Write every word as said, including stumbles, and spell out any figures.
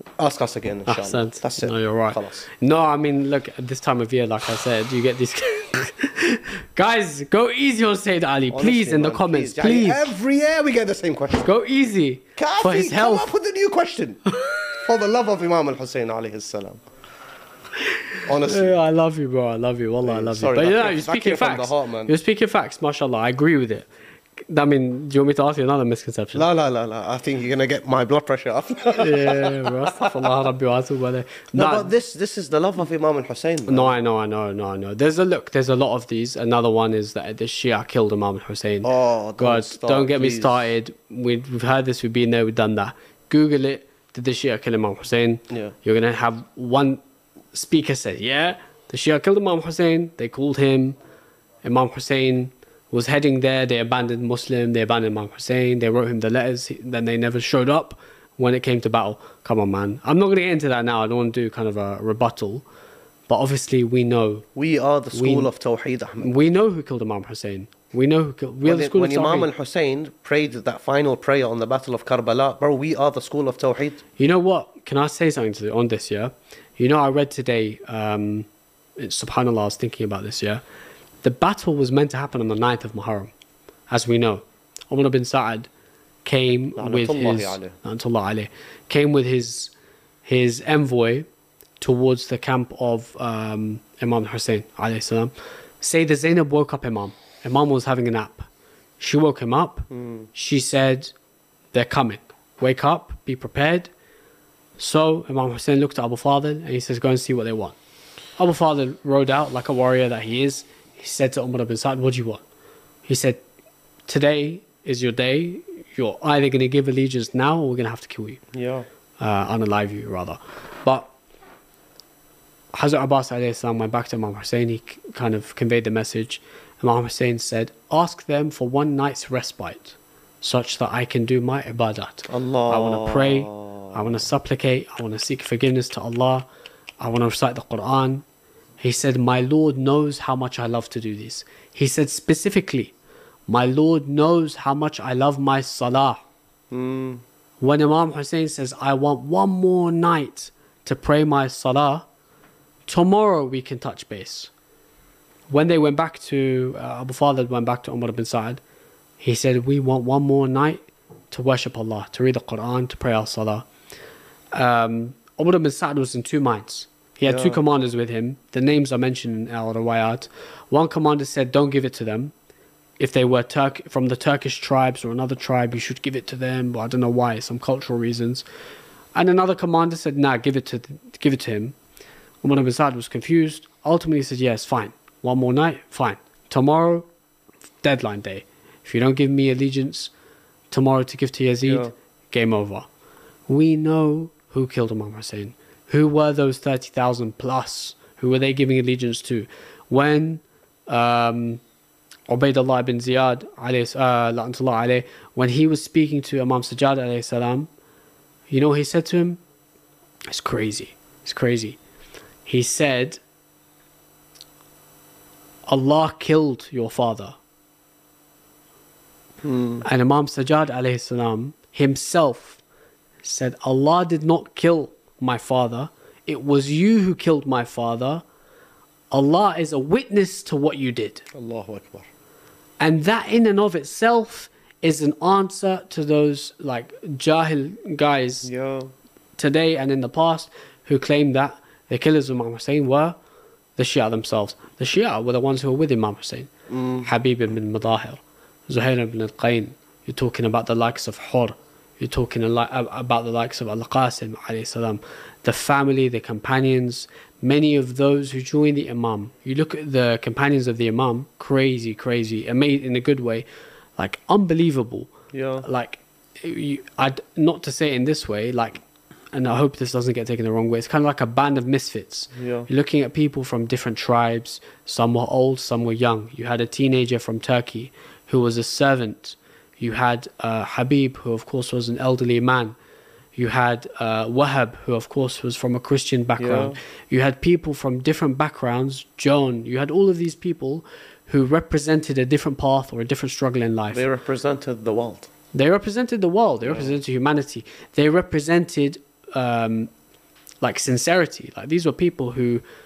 Ask us again, inshallah. Ahsant. That's it. No, you're right. Khalas. No, I mean, look, at this time of year, like I said, you get these... Guys, go easy on Sayyid Ali, please, Honestly, in the man, comments, please. please. Yani, every year we get the same question. Go easy Kafi, for his come health. up with a new question. For the love of Imam al-Hussein alayhi salam. Honestly. Yeah, I love you, bro. I love you. Wallah, I love Sorry, you. But that yeah, came- you're that speaking came from facts. the heart, man. You're speaking facts, mashallah. I agree with it. I mean, do you want me to ask you another misconception? La la la la. I think you're gonna get my blood pressure up. no, Yeah, bro. Astaghfirullah, Rabbi wa atubu alayh. Nah, but this this is the love of Imam al-Hussein. man. No, I know, I know, no, I know. There's a look. There's a lot of these. Another one is that the Shia killed Imam Hussein. Oh, don't God, start, don't get please. me started. We've, we've heard this. We've been there. We've done that. Google it. Did the Shia kill Imam Hussein? Yeah. You're gonna have one speaker say, yeah, the Shia killed Imam Hussein. They called him. Imam Hussein was heading there. They abandoned Muslim. They abandoned Imam Hussein. They wrote him the letters. he- Then they never showed up when it came to battle. Come on, man. I'm not gonna get into that now. I don't want to do kind of a rebuttal. But obviously, we know. We are the school We- of Tawheed, Ahmed. We know who killed Imam Hussein. We know who killed. We are When, the it- school when of Imam Tawheed. al-Hussein prayed that final prayer on the Battle of Karbala, bro, we are the school of Tawheed. You know what? Can I say something to on this? Yeah. You know, I read today. Um, it's- Subhanallah, I was thinking about this. Yeah. The battle was meant to happen on the ninth of Muharram, as we know. Umar bin Sa'ad came with La'natullahi his alayh. La'natullahi alayh, came with his his envoy towards the camp of um, Imam Hussein alayhi salam. Sayyidah Zainab woke up Imam. Imam was having a nap. She woke him up. She said, "They're coming. Wake up. Be prepared." So Imam Hussein looked at Abu Fadl and he says, "Go and see what they want." Abu Fadl rode out like a warrior that he is. He said to Umar bin Sa'd, "What do you want?" He said, "Today is your day. You're either going to give allegiance now or we're going to have to kill you. Yeah. Uh, unalive you, rather." But Hazrat Abbas alayhi salam went back to Imam Hussein. He k- kind of conveyed the message. Imam Hussein said, "Ask them for one night's respite such that I can do my ibadat. Allah. I want to pray. I want to supplicate. I want to seek forgiveness to Allah. I want to recite the Quran." He said, "My Lord knows how much I love to do this." He said specifically, "My Lord knows how much I love my salah." Mm. When Imam Hussein says, "I want one more night to pray my salah, tomorrow we can touch base." When they went back to, uh, Abu Fadl went back to Umar bin Sa'ad, he said, "We want one more night to worship Allah, to read the Quran, to pray our salah." Um, Umar bin Sa'ad was in two minds. He had two Yeah. commanders with him. The names are mentioned in Al Rawayat. One commander said, "Don't give it to them. If they were Turk from the Turkish tribes or another tribe, you should give it to them." But I don't know why, some cultural reasons. And another commander said, "Nah, give it to give it to him." Umar bin Sa'ad was confused. Ultimately, he said, "Yes, fine. One more night, fine. Tomorrow, deadline day. If you don't give me allegiance tomorrow to give to Yazid, Yeah. game over." We know who killed Imam Hussein. Who were those thirty thousand plus? Who were they giving allegiance to? When um, Ubaidullah ibn Ziyad, alayhi, uh, la'natullah alayh, when he was speaking to Imam Sajjad, alayhi salam, you know what he said to him? It's crazy. It's crazy. He said, "Allah killed your father." Hmm. And Imam Sajjad alayhi salam himself said, "Allah did not kill my father. It was you who killed my father. Allah is a witness to what you did." Allahu Akbar. And that in and of itself is an answer to those like Jahil guys Yeah. today and in the past who claim that the killers of Imam Hussein were the Shia themselves. The Shia were the ones who were with Imam Hussein. Mm. Habib ibn Madahir, Zuhair ibn al-Qayn. You're talking about the likes of Hur. You're talking a li- about the likes of Al-Qasim alayhi salam. The family, the companions, many of those who joined the Imam. You look at the companions of the Imam, crazy, crazy, amazing in a good way, like unbelievable. Yeah. Like, you, I'd not to say it in this way, like, and I hope this doesn't get taken the wrong way. It's kind of like a band of misfits. Yeah. You're looking at people from different tribes. Some were old, some were young. You had a teenager from Turkey who was a servant. You had uh, Habib, who of course was an elderly man. You had uh, Wahab, who of course was from a Christian background. Yeah. You had people from different backgrounds. Joan. You had all of these people who represented a different path or a different struggle in life. They represented the world. They represented the world. They represented humanity. They represented um, like sincerity. Like these were people who